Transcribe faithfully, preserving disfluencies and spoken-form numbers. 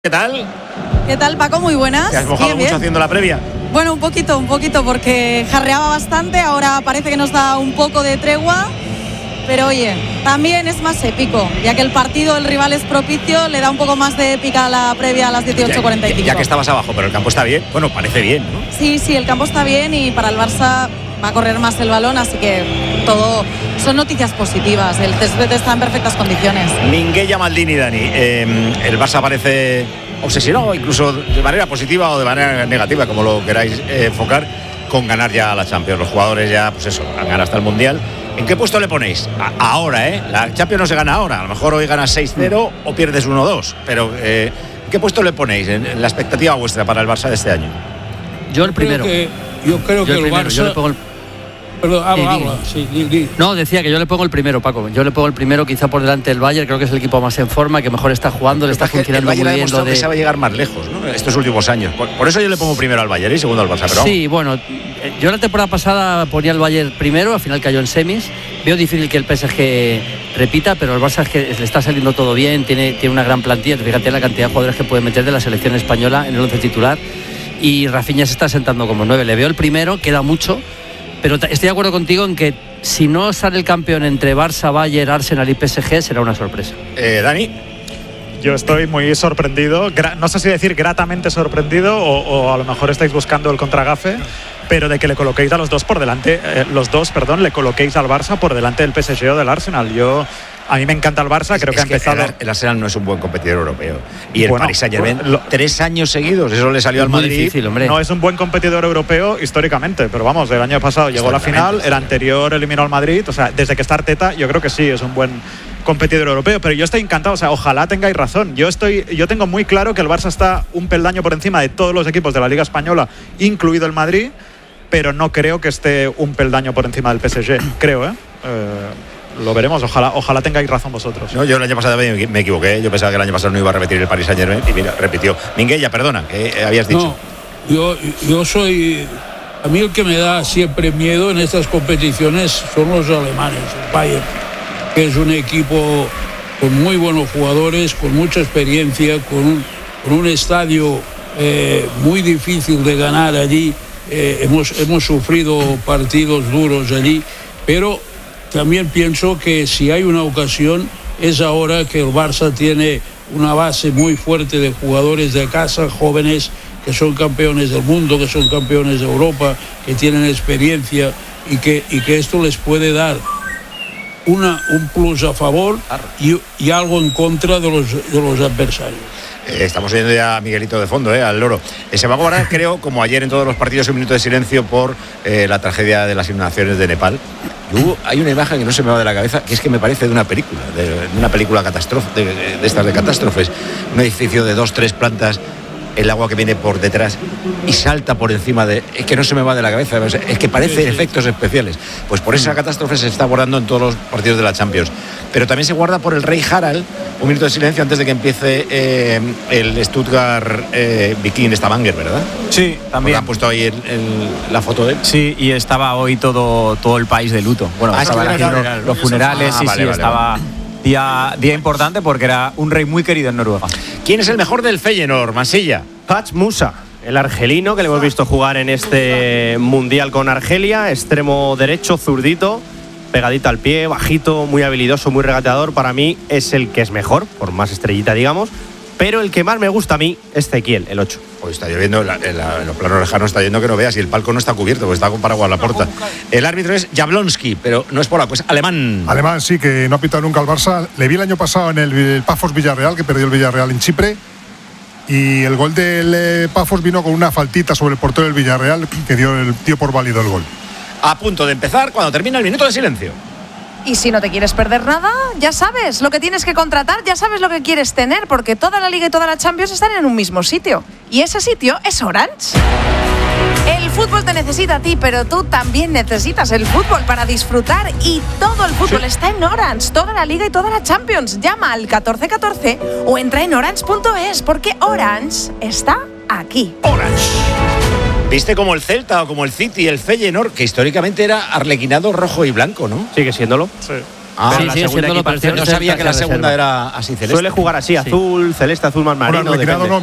¿Qué tal? ¿Qué tal, Paco? Muy buenas. ¿Te has mojado bien, mucho bien. haciendo la previa? Bueno, un poquito, un poquito, porque jarreaba bastante, ahora parece que nos da un poco de tregua, pero oye, también es más épico, ya que el partido del rival es propicio, le da un poco más de épica a la previa a las dieciocho cuarenta y cinco. Ya, ya que estabas abajo, pero el campo está bien, bueno, parece bien, ¿no? Sí, sí, el campo está bien y para el Barça va a correr más el balón, así que todo son noticias positivas. El césped está en perfectas condiciones. Minguella, Maldini, Dani. Eh, el Barça parece obsesionado, incluso de manera positiva o de manera negativa, como lo queráis eh, enfocar, con ganar ya a la Champions. Los jugadores ya, pues eso, han ganado hasta el Mundial. ¿En qué puesto le ponéis? A- ahora, ¿eh? La Champions no se gana ahora. A lo mejor hoy ganas seis cero o pierdes uno dos. Pero, eh, ¿en qué puesto le ponéis en, en la expectativa vuestra para el Barça de este año? Yo el primero. Creo que, yo creo Yo que el el primero, Barça. yo le pongo el... Perdón, habla, Sí, habla. Sí, di, di. No, decía que yo le pongo el primero, Paco. Yo le pongo el primero, quizá por delante del Bayern. Creo que es el equipo más en forma, que mejor está jugando, le está funcionando el muy Bayern ha bien. demostrado Lo de... que sabe llegar más lejos, ¿no? Estos últimos años. Por, por eso yo le pongo primero al Bayern y segundo al Barça. Pero Sí, bueno, yo la temporada pasada ponía al Bayern primero, al final cayó en semis. Veo difícil que el P S G repita, pero el Barça es que le está saliendo todo bien, tiene, tiene una gran plantilla. Fíjate la cantidad de jugadores que puede meter de la selección española en el once titular. Y Rafinha se está sentando como nueve. Le veo el primero, queda mucho. Pero estoy de acuerdo contigo en que si no sale el campeón entre Barça, Bayern, Arsenal y P S G, será una sorpresa. Eh, Dani. Yo estoy muy sorprendido, gra- no sé si decir gratamente sorprendido o, o a lo mejor estáis buscando el contragafe, pero de que le coloquéis a los dos por delante, eh, los dos, perdón, le coloquéis al Barça por delante del P S G o del Arsenal. Yo, a mí me encanta el Barça, creo Es que ha empezado. el, el Arsenal no es un buen competidor europeo. Y el Bueno, Paris Saint-Germain, lo- tres años seguidos, eso le salió Es al muy Madrid. difícil, hombre. No es un buen competidor europeo históricamente, pero vamos, el año pasado llegó a la final, el anterior eliminó al Madrid, o sea, desde que está Arteta, yo creo que sí, es un buen competidor europeo, pero yo estoy encantado, o sea, ojalá tengáis razón. Yo estoy, yo tengo muy claro que el Barça está un peldaño por encima de todos los equipos de la Liga Española, incluido el Madrid, pero no creo que esté un peldaño por encima del P S G, creo, ¿eh? Eh, Lo veremos, ojalá, ojalá tengáis razón vosotros. No, yo el año pasado me, me equivoqué. Yo pensaba que el año pasado no iba a repetir el Paris Saint-Germain y mira, repitió. Minguella, perdona, ¿qué habías dicho? No, yo, yo soy. A mí el que me da siempre miedo en estas competiciones son los alemanes, el Bayern, que es un equipo con muy buenos jugadores, con mucha experiencia, con un, con un estadio eh, muy difícil de ganar allí. Eh, hemos, hemos sufrido partidos duros allí, pero también pienso que si hay una ocasión es ahora que el Barça tiene una base muy fuerte de jugadores de casa, jóvenes que son campeones del mundo, que son campeones de Europa, que tienen experiencia y que, y que esto les puede dar una, un plus a favor y, y algo en contra de los, de los adversarios. Eh, estamos oyendo ya a Miguelito de fondo, eh, al loro. Eh, se va a guardar, creo, como ayer en todos los partidos, un minuto de silencio por eh, la tragedia de las inundaciones de Nepal. Y hubo, hay una imagen que no se me va de la cabeza, que es que me parece de una película, de, de una película catástrofe, de, de estas de catástrofes. Un edificio de dos, tres plantas, el agua que viene por detrás y salta por encima de... Es que no se me va de la cabeza, es que parece efectos especiales. Pues por esa catástrofe se está guardando en todos los partidos de la Champions. Pero también se guarda por el rey Harald, un minuto de silencio antes de que empiece eh, el Stuttgart eh, Viking Stavanger, ¿verdad? Sí, también. Porque han puesto ahí el, el, la foto de él. Sí, y estaba hoy todo, todo el país de luto. Bueno, Ah, estaban es que era haciendo funeral. los funerales, Ah, sí, vale, sí, vale, estaba vale. Día, día importante porque era un rey muy querido en Noruega. ¿Quién es el mejor del Feyenoord, Mansilla? Patch Musa, el argelino que le hemos visto jugar en este Mundial con Argelia, extremo derecho, zurdito, pegadito al pie, bajito, muy habilidoso, muy regateador. Para mí es el que es mejor, por más estrellita digamos, pero el que más me gusta a mí es Ezequiel, el ocho. Hoy está lloviendo, en, la, en, la, en los planos lejanos está lloviendo que no veas y el palco no está cubierto, porque está con paraguas a la puerta. El árbitro es Jablonski, pero no es polaco, es alemán. Alemán, sí, que no ha pitado nunca al Barça. Le vi el año pasado en el, el Pafos Villarreal, que perdió el Villarreal en Chipre. Y el gol del eh, Pafos vino con una faltita sobre el portero del Villarreal, que dio el tío por válido el gol. A punto de empezar cuando termina el minuto de silencio. Y si no te quieres perder nada, ya sabes lo que tienes que contratar, ya sabes lo que quieres tener, porque toda la Liga y toda la Champions están en un mismo sitio. Y ese sitio es Orange. El fútbol te necesita a ti, pero tú también necesitas el fútbol para disfrutar. Y todo el fútbol sí. está en Orange, toda la Liga y toda la Champions. Llama al catorce catorce o entra en orange punto es, porque Orange está aquí. Orange. ¿Viste como el Celta o como el City, el Feyenoord, que históricamente era arlequinado rojo y blanco, ¿no? Sigue siéndolo. Sí. Ah, Sí, la sigue segunda siéndolo, pero equipación no es el sabía que la tercer segunda reserva. era así celeste. suele jugar así, azul, celeste, azul más marino. Bueno, retirado depende. no,